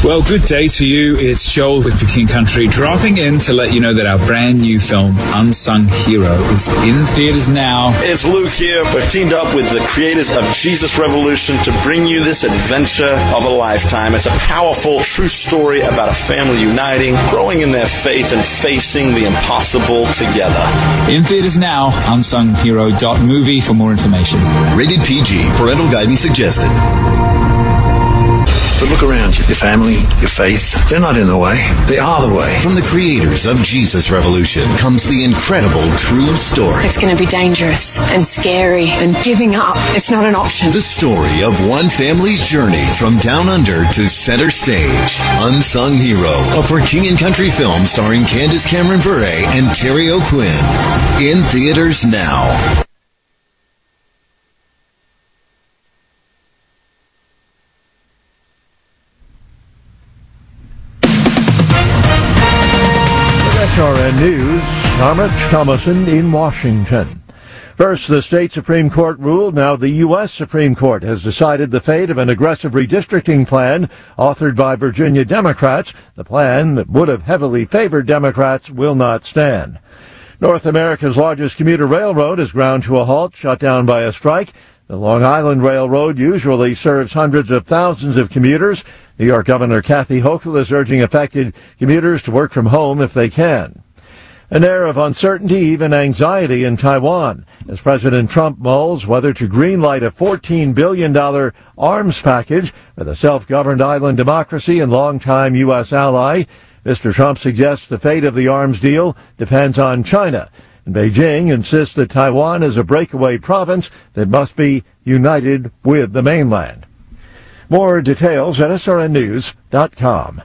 Well, good day to you. It's Joel with The King Country, dropping in to let you know that our brand new film, Unsung Hero, is in theaters now. It's Luke here. We've teamed up with the creators of Jesus Revolution to bring you this adventure of a lifetime. It's a powerful, true story about a family uniting, growing in their faith, and facing the impossible together. In theaters now, unsунghero.movie for more information. Rated PG. Parental guidance suggested. But look around you. Your family, your faith, they're not in the way. They are the way. From the creators of Jesus Revolution comes the incredible true story. It's going to be dangerous and scary, and giving up, it's not an option. The story of one family's journey from down under to center stage. Unsung Hero, a For King and Country film starring Candace Cameron Bure and Terry O'Quinn. In theaters now. SRN News, I'm Rich Thomason in Washington. First, the state Supreme Court ruled. Now the U.S. Supreme Court has decided the fate of an aggressive redistricting plan authored by Virginia Democrats. The plan that would have heavily favored Democrats will not stand. North America's largest commuter railroad is ground to a halt, shut down by a strike. The Long Island Railroad usually serves hundreds of thousands of commuters. New York Governor Kathy Hochul is urging affected commuters to work from home if they can. An air of uncertainty, even anxiety in Taiwan, as President Trump mulls whether to greenlight a $14 billion arms package for the self-governed island democracy and longtime U.S. ally. Mr. Trump suggests the fate of the arms deal depends on China. And Beijing insists that Taiwan is a breakaway province that must be united with the mainland. More details at srnnews.com.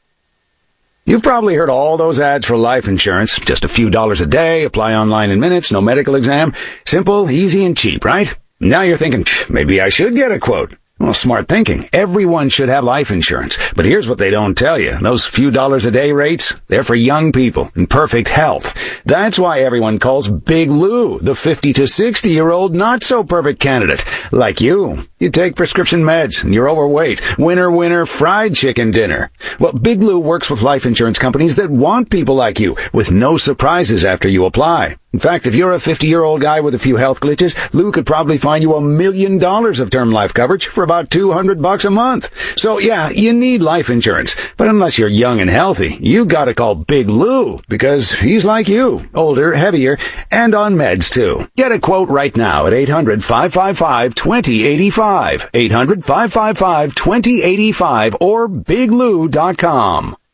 You've probably heard all those ads for life insurance. Just a few dollars a day, apply online in minutes, no medical exam. Simple, easy, and cheap, right? Now you're thinking, maybe I should get a quote. Well, smart thinking. Everyone should have life insurance. But here's what they don't tell you. Those few dollars a day rates, they're for young people in perfect health. That's why everyone calls Big Lou the 50 to 60-year-old not-so-perfect candidate. Like you. You take prescription meds and you're overweight. Winner, winner, fried chicken dinner. Well, Big Lou works with life insurance companies that want people like you with no surprises after you apply. In fact, if you're a 50-year-old guy with a few health glitches, Lou could probably find you $1 million of term life coverage for about $200 a month. So yeah, you need life insurance. But unless you're young and healthy, you gotta call Big Lou, because he's like you, older, heavier, and on meds too. Get a quote right now at 800-555-2085. 800-555-2085 or biglou.com.